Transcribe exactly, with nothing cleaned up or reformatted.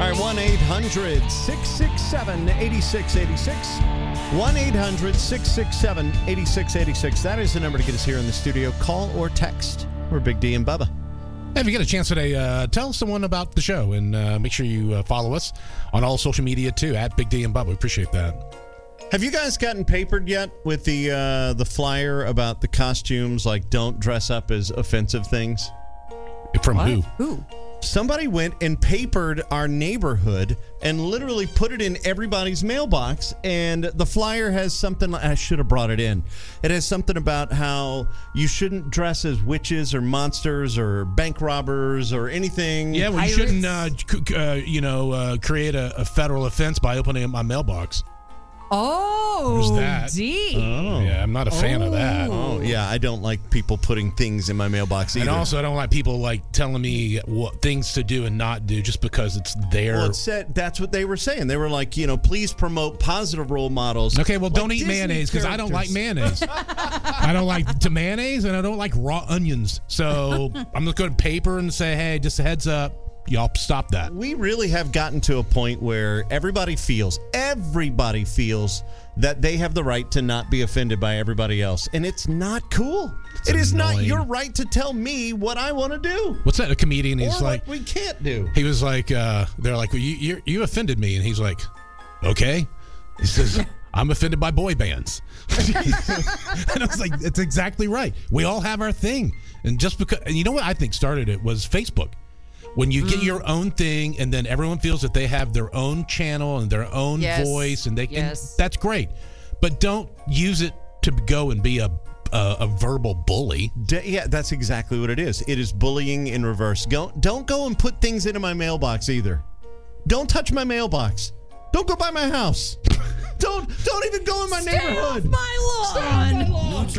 right, one eight hundred six six seven eight six eight six. one eight hundred six six seven eight six eight six. That is the number to get us here in the studio. Call or text. We're Big D and Bubba. Hey, if you get a chance today, uh, tell someone about the show, and uh, make sure you uh, follow us on all social media, too, at Big D and Bubba. We appreciate that. Have you guys gotten papered yet with the uh, the flyer about the costumes, like don't dress up as offensive things? From What? who? Who? Somebody went and papered our neighborhood and literally put it in everybody's mailbox. And the flyer has something, I should have brought it in. It has something about how you shouldn't dress as witches or monsters or bank robbers or anything. Yeah, well, you Pirates? shouldn't, uh, c- uh, you know, uh, create a, a federal offense by opening up my mailbox. Oh, Who's that? D. Oh. Yeah, I'm not a fan of that. Oh, yeah. I don't like people putting things in my mailbox either. And also, I don't like people like telling me what things to do and not do just because it's their. Well, it said that's what they were saying. They were like, you know, please promote positive role models. Okay, well, like don't eat Disney mayonnaise because I don't like characters. mayonnaise. I don't like to mayonnaise and I don't like raw onions. So I'm just going to paper and say, hey, just a heads up. Y'all stop that. We really have gotten to a point where everybody feels, everybody feels that they have the right to not be offended by everybody else. And it's not cool. It's it is not annoying. your right to tell me what I want to do. What's that? A comedian? He's or like, what we can't do. he was like, uh, they're like, well, you, you you offended me. And he's like, okay. He says, I'm offended by boy bands. And I was like, that's exactly right. We all have our thing. And just because, and you know what I think started it was Facebook. When you get your own thing and then everyone feels that they have their own channel and their own Yes. voice and they can, Yes. that's great. But don't use it to go and be a a, a verbal bully. D- yeah, that's exactly what it is. It is bullying in reverse. Go, don't go and put things into my mailbox either. Don't touch my mailbox. Don't go by my house. don't don't even go in my Stay neighborhood. off my lawn. Stay off my lawn.